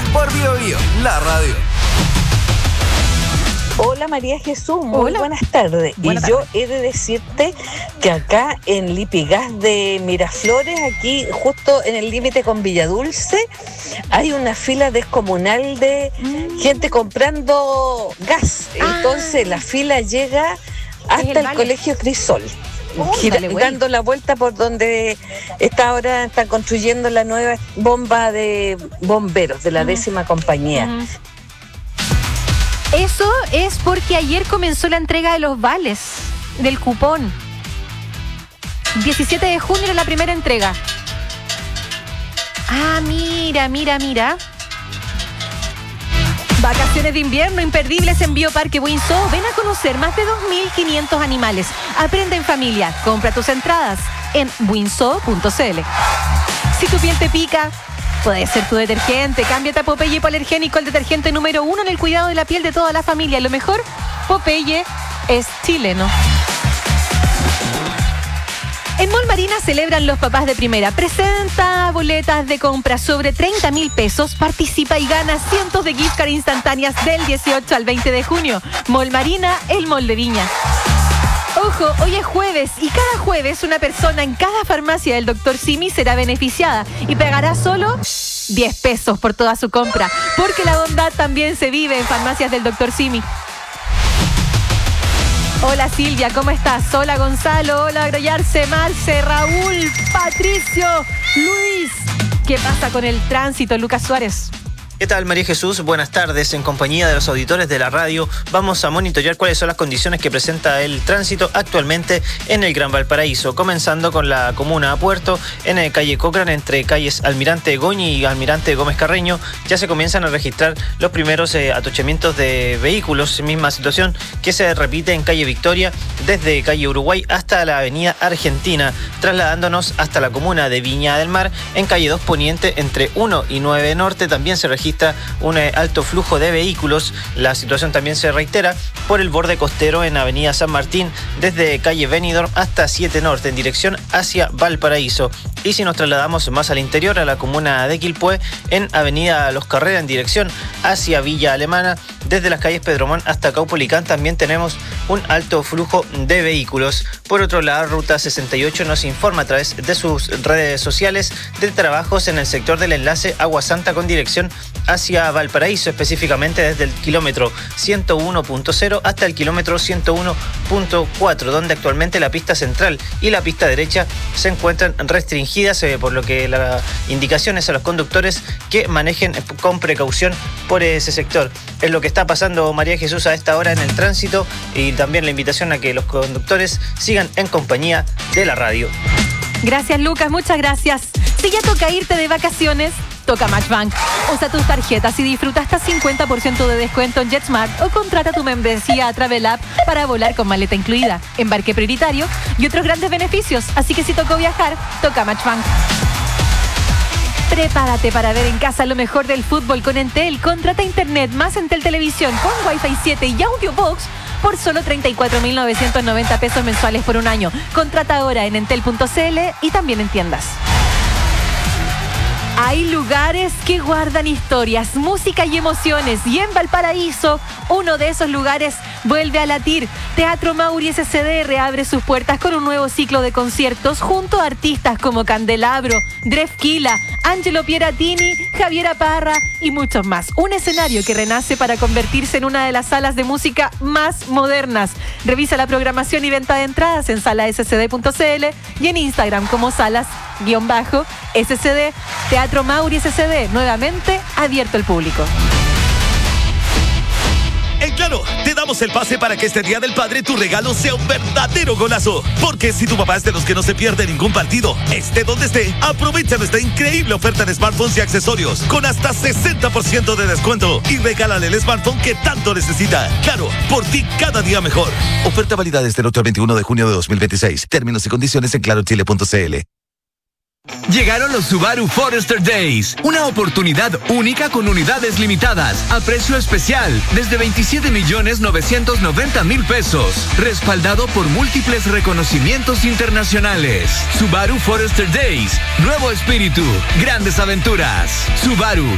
por Bio Bio, la radio. Hola María Jesús, muy buenas tardes. Yo he de decirte que acá en Lipigas de Miraflores, aquí justo en el límite con Villadulce, hay una fila descomunal de gente comprando gas. Entonces la fila llega hasta el Colegio Crisol. Dando la vuelta por donde están construyendo la nueva bomba de bomberos de la 10ª compañía. Eso es porque ayer comenzó la entrega de los vales del cupón. 17 de junio era la primera entrega. Ah, mira. Vacaciones de invierno imperdibles en Bioparque Buinzó. Ven a conocer más de 2.500 animales. Aprende en familia. Compra tus entradas en buinzó.cl. Si tu piel te pica, puede ser tu detergente. Cámbiate a Popeye Hipoalergénico, el detergente número 1 en el cuidado de la piel de toda la familia. Lo mejor, Popeye es chileno. En Mall Marina celebran los papás de primera. Presenta boletas de compra sobre 30.000 pesos. Participa y gana cientos de gift cards instantáneas del 18 al 20 de junio. Mall Marina, el mall de Viña. Ojo, hoy es jueves y cada jueves una persona en cada farmacia del Dr. Simi será beneficiada y pagará solo 10 pesos por toda su compra, porque la bondad también se vive en farmacias del Dr. Simi. Hola Silvia, ¿cómo estás? Hola Gonzalo, hola Agroyarse, Marce, Raúl, Patricio, Luis. ¿Qué pasa con el tránsito, Lucas Suárez? ¿Qué tal, María Jesús? Buenas tardes. En compañía de los auditores de la radio vamos a monitorear cuáles son las condiciones que presenta el tránsito actualmente en el Gran Valparaíso, comenzando con la comuna a Puerto, en calle Cochrane, entre calles Almirante Goñi y Almirante Gómez Carreño. Ya se comienzan a registrar los primeros atochamientos de vehículos, misma situación que se repite en calle Victoria, desde calle Uruguay hasta la avenida Argentina, trasladándonos hasta la comuna de Viña del Mar, en calle 2 Poniente, entre 1 y 9 Norte, también se registra un alto flujo de vehículos. La situación también se reitera por el borde costero en avenida San Martín, desde calle Benidorm hasta 7 Norte, en dirección hacia Valparaíso. Y si nos trasladamos más al interior, a la comuna de Quilpué, en avenida Los Carreras, en dirección hacia Villa Alemana, desde las calles Pedromón hasta Caupolicán, también tenemos un alto flujo de vehículos. Por otro lado, Ruta 68 nos informa a través de sus redes sociales de trabajos en el sector del enlace Agua Santa con dirección hacia Valparaíso, específicamente desde el kilómetro 101.0 hasta el kilómetro 101.4, donde actualmente la pista central y la pista derecha se encuentran restringidas, por lo que la indicación es a los conductores que manejen con precaución por ese sector. Es lo que está pasando, María Jesús, a esta hora en el tránsito, y también la invitación a que los conductores sigan en compañía de la radio. Gracias, Lucas, muchas gracias. Si ya toca irte de vacaciones, toca Matchbank. Usa tus tarjetas y disfruta hasta 50% de descuento en JetSmart, o contrata tu membresía a Travel App para volar con maleta incluida, embarque prioritario y otros grandes beneficios. Así que si tocó viajar, toca Matchbank. Prepárate para ver en casa lo mejor del fútbol con Entel. Contrata internet más Entel Televisión con Wi-Fi 7 y Audiobox por solo 34.990 pesos mensuales por un año. Contrata ahora en entel.cl y también en tiendas. Hay lugares que guardan historias, música y emociones, y en Valparaíso, uno de esos lugares vuelve a latir. Teatro Mauri SCD reabre sus puertas con un nuevo ciclo de conciertos junto a artistas como Candelabro, Drefkila, Angelo Pieratini, Javiera Parra y muchos más. Un escenario que renace para convertirse en una de las salas de música más modernas. Revisa la programación y venta de entradas en salascd.cl y en Instagram como salas_SCD. Teatro Mauri SCD, nuevamente abierto al público. En Claro, te damos el pase para que este Día del Padre tu regalo sea un verdadero golazo. Porque si tu papá es de los que no se pierde ningún partido, esté donde esté, aprovecha nuestra increíble oferta de smartphones y accesorios con hasta 60% de descuento y regálale el smartphone que tanto necesita. Claro, por ti cada día mejor. Oferta válida desde el 8 al 21 de junio de 2026. Términos y condiciones en clarochile.cl. Llegaron los Subaru Forester Days, una oportunidad única con unidades limitadas, a precio especial, desde 27.990.000 pesos, respaldado por múltiples reconocimientos internacionales. Subaru Forester Days, nuevo espíritu, grandes aventuras. Subaru,